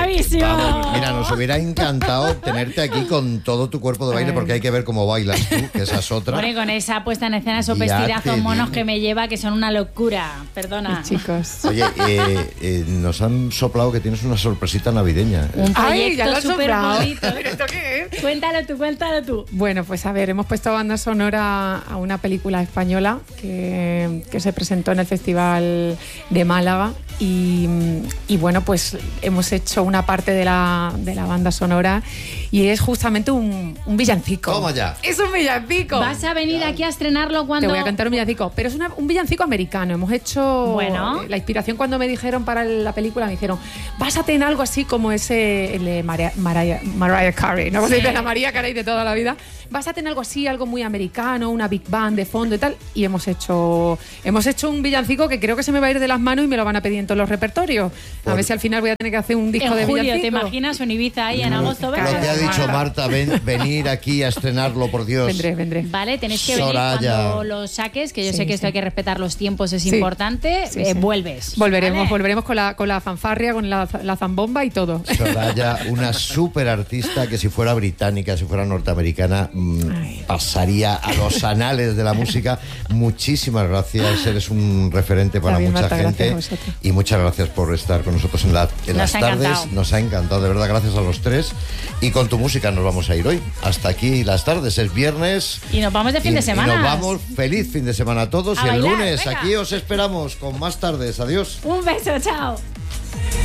bravísimo. Vamos, mira, nos hubiera encantado tenerte aquí con todo tu cuerpo de baile, porque hay que ver cómo bailas tú, que esa es otra. Bueno, y con esa puesta en escena, esos Ya vestidazos te monos digo. que me lleva, que son una locura. Perdona. Chicos. Oye, nos han soplado que tienes una sorpresita navideña. Un Ay, ya lo proyecto has súper soplado. bonito. ¿Pero esto qué es? Cuéntalo tú. Bueno, pues a ver, hemos puesto banda sonora a una película española que se presentó en el Festival de Málaga y bueno, pues hemos hecho una parte de la banda sonora y es justamente un villancico. Toma ya. Es un villancico. ¿Vas a venir aquí a estrenarlo cuando...? Te voy a cantar un villancico, pero es un villancico americano. Hemos hecho Bueno. la inspiración cuando me dijeron para la película, me dijeron, básate en algo así como ese el de Mariah Carey, ¿no? Sí. De la Mariah Carey de toda la vida. Básate en algo así, algo muy americano, una big band de fondo y tal. Y hemos hecho un villancico que creo que se me va a ir de las manos y me lo van a pedir en todos los repertorios. A ver si al final voy a tener que hacer un disco de En julio, villancico. ¿te imaginas? En Ibiza ahí en agosto. Lo venga. que ha dicho Marta, venir aquí a estrenarlo, por Dios. Vendré. Vale, tenéis que venir Soraya. cuando lo saques, que yo Sí, sé que esto sí. hay que respetar los tiempos, es Sí. importante. Sí, sí. Vuelves. Volveremos ¿vale? con la fanfarria, con la zambomba y todo. Soraya, una súper artista que si fuera británica, si fuera norteamericana, Ay. pasaría a los anales de la música. Muchísimas gracias, eres un referente para Está bien, mucha Marta, gente. gracias a vosotros. Y muchas gracias por estar con nosotros en las Nos ha tardes. encantado. Nos ha encantado, de verdad, gracias a los tres. Y con tu música nos vamos a ir hoy. Hasta aquí las tardes, es viernes. Y nos vamos de fin de semana. Y nos vamos, feliz fin de semana a todos. A y el bailar, lunes venga. aquí os esperamos con más tardes. Adiós. Un beso, chao.